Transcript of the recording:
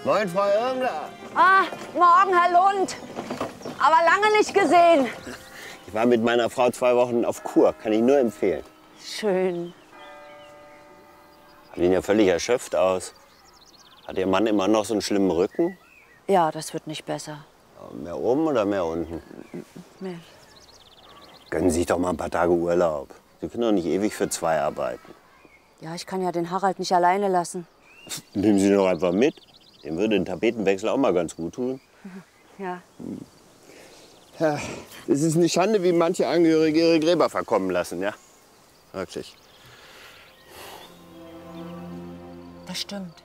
Moin, Frau Irmler. Ah, morgen, Herr Lund. Aber lange nicht gesehen. Ich war mit meiner Frau 2 Wochen auf Kur, kann ich nur empfehlen. Schön. Sehen ja völlig erschöpft aus. Hat Ihr Mann immer noch so einen schlimmen Rücken? Ja, das wird nicht besser. Mehr oben oder mehr unten? Mehr. Gönnen Sie sich doch mal ein paar Tage Urlaub. Sie können doch nicht ewig für 2 arbeiten. Ja, ich kann ja den Harald nicht alleine lassen. Nehmen Sie ihn doch einfach mit. Dem würde ein Tapetenwechsel auch mal ganz gut tun. Ja. Ja, es ist eine Schande, wie manche Angehörige ihre Gräber verkommen lassen, ja? Wirklich. Das stimmt.